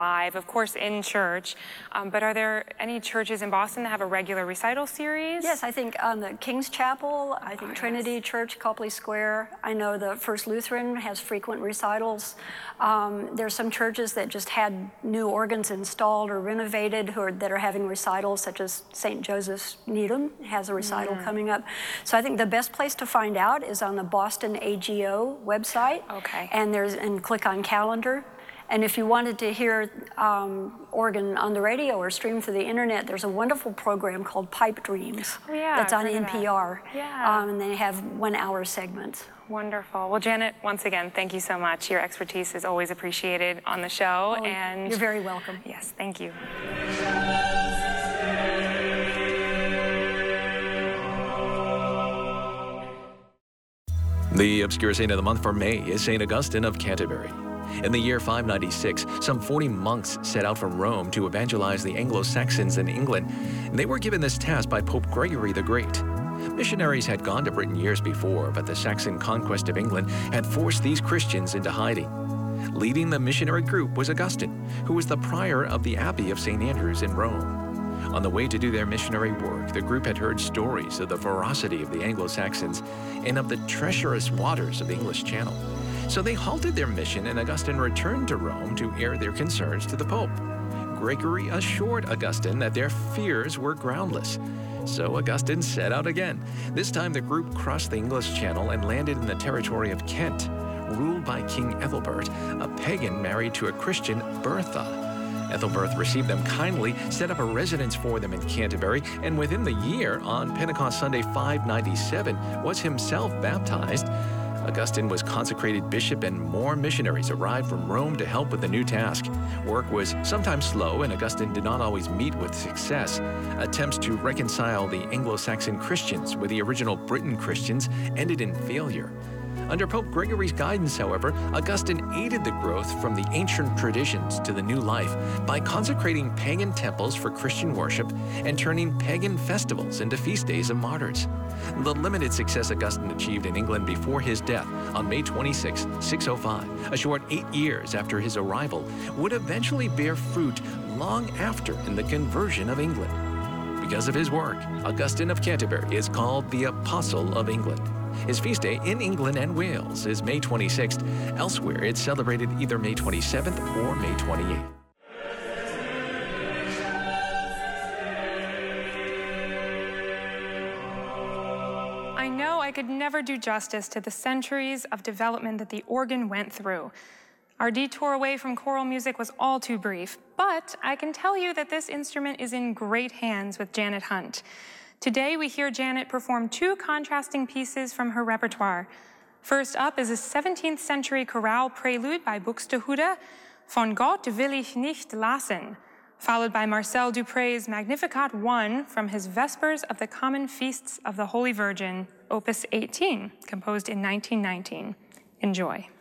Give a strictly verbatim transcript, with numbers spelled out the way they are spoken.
live, of course, in church, um, but are there any churches in Boston that have a regular recital series? Yes, I think um, the King's Chapel, I think oh, Trinity yes. Church, Copley Square. I know the First Lutheran has frequent recitals. Um, there's some churches that just had new organs installed or renovated who are, that are having recitals, such as Saint Joseph's Needham has a recital mm. coming up. So I think the best place to find out is on the Boston A G O website. Okay. And there's and click on calendar. And if you wanted to hear um, organ on the radio or stream through the internet, there's a wonderful program called Pipe Dreams oh, yeah, that's on N P R. That. Yeah. Um, and they have one-hour segments. Wonderful. Well, Janet, once again, thank you so much. Your expertise is always appreciated on the show. Oh, and you're very welcome. Yes, thank you. The obscure saint of the month for May is Saint Augustine of Canterbury. In the year five ninety-six, some forty monks set out from Rome to evangelize the Anglo-Saxons in England. They were given this task by Pope Gregory the Great. Missionaries had gone to Britain years before, but the Saxon conquest of England had forced these Christians into hiding. Leading the missionary group was Augustine, who was the prior of the Abbey of Saint Andrews in Rome. On the way to do their missionary work, the group had heard stories of the ferocity of the Anglo-Saxons and of the treacherous waters of the English Channel. So they halted their mission, and Augustine returned to Rome to air their concerns to the Pope. Gregory assured Augustine that their fears were groundless. So Augustine set out again. This time the group crossed the English Channel and landed in the territory of Kent, ruled by King Ethelbert, a pagan married to a Christian, Bertha. Ethelbert received them kindly, set up a residence for them in Canterbury, and within the year, on Pentecost Sunday five ninety-seven, was himself baptized. Augustine was consecrated bishop, and more missionaries arrived from Rome to help with the new task. Work was sometimes slow, and Augustine did not always meet with success. Attempts to reconcile the Anglo-Saxon Christians with the original Britain Christians ended in failure. Under Pope Gregory's guidance, however, Augustine aided the growth from the ancient traditions to the new life by consecrating pagan temples for Christian worship and turning pagan festivals into feast days of martyrs. The limited success Augustine achieved in England before his death on May twenty-sixth, six oh five, a short eight years after his arrival, would eventually bear fruit long after in the conversion of England. Because of his work, Augustine of Canterbury is called the Apostle of England. His feast day in England and Wales is May twenty-sixth. Elsewhere, it's celebrated either May twenty-seventh or May twenty-eighth. I know I could never do justice to the centuries of development that the organ went through. Our detour away from choral music was all too brief, but I can tell you that this instrument is in great hands with Janet Hunt. Today, we hear Janet perform two contrasting pieces from her repertoire. First up is a seventeenth century chorale prelude by Buxtehude, Von Gott will ich nicht lassen, followed by Marcel Dupre's Magnificat one from his Vespers of the Common Feasts of the Holy Virgin, Opus eighteen, composed in nineteen nineteen. Enjoy.